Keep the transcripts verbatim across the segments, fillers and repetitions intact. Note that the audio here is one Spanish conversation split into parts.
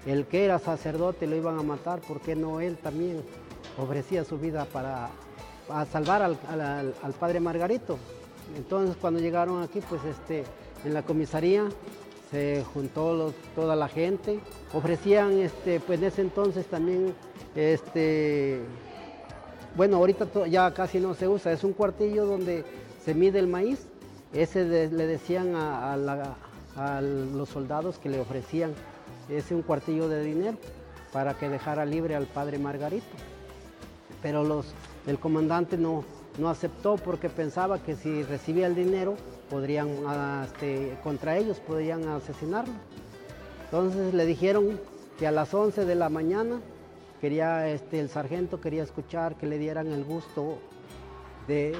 el que era sacerdote lo iban a matar, ¿por qué no él también ofrecía su vida para, para salvar al, al, al padre Margarito? Entonces cuando llegaron aquí, pues este, en la comisaría se juntó los, toda la gente, ofrecían, este, pues en ese entonces también, este, bueno, ahorita ya casi no se usa, es un cuartillo donde se mide el maíz, ese de, le decían a, a, la, a los soldados que le ofrecían ese un cuartillo de dinero para que dejara libre al padre Margarito. Pero los, el comandante no, no aceptó porque pensaba que si recibía el dinero, podrían, este, contra ellos podrían asesinarlo. Entonces le dijeron que a las once de la mañana quería, este, el sargento quería escuchar que le dieran el gusto de,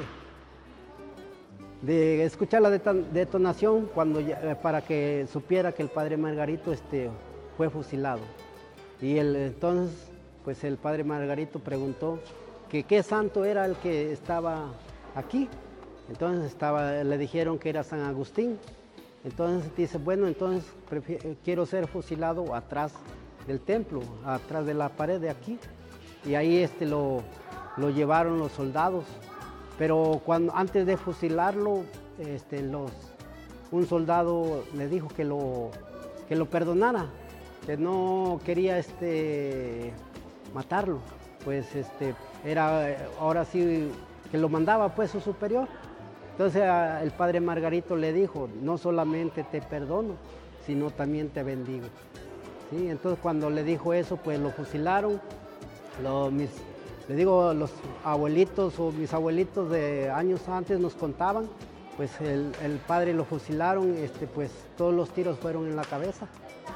de escuchar la detonación cuando, para que supiera que el padre Margarito este, fue fusilado. Y el, entonces pues el padre Margarito preguntó que qué santo era el que estaba aquí. Entonces estaba, le dijeron que era San Agustín. Entonces dice, bueno, entonces quiero ser fusilado atrás del templo, atrás de la pared de aquí. Y ahí este, lo, lo llevaron los soldados. Pero cuando, antes de fusilarlo, este, los, un soldado le dijo que lo, que lo perdonara, que no quería este, matarlo. Pues este, era ahora sí que lo mandaba pues su superior. Entonces el padre Margarito le dijo, no solamente te perdono, sino también te bendigo. ¿Sí? Entonces cuando le dijo eso, pues lo fusilaron. Lo, mis, le digo, los abuelitos o mis abuelitos de años antes nos contaban, pues el, el padre lo fusilaron, este, pues todos los tiros fueron en la cabeza.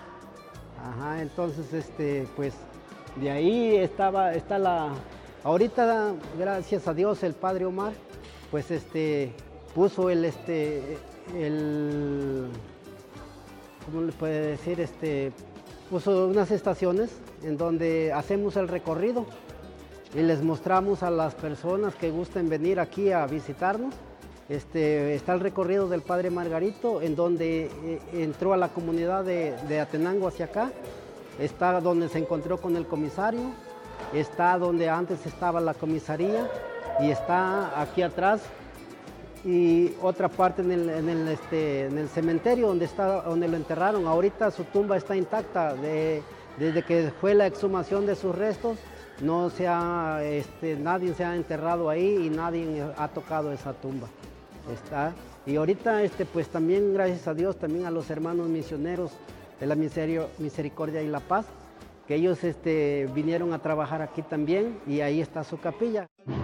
Ajá, entonces este, pues de ahí estaba, está la, ahorita gracias a Dios el padre Omar, pues este, puso el, este, el, ¿cómo le puede decir? Este, puso unas estaciones en donde hacemos el recorrido y les mostramos a las personas que gusten venir aquí a visitarnos. Este, está el recorrido del padre Margarito, en donde eh, entró a la comunidad de, de Atenango hacia acá, está donde se encontró con el comisario, está donde antes estaba la comisaría y está aquí atrás y otra parte en el, en el, este, en el cementerio donde, está, donde lo enterraron. Ahorita su tumba está intacta, de, desde que fue la exhumación de sus restos, no se ha, este, nadie se ha enterrado ahí y nadie ha tocado esa tumba. Está. Y ahorita este, pues también gracias a Dios, también a los hermanos misioneros de la Misericordia y la Paz, que ellos este, vinieron a trabajar aquí también y ahí está su capilla.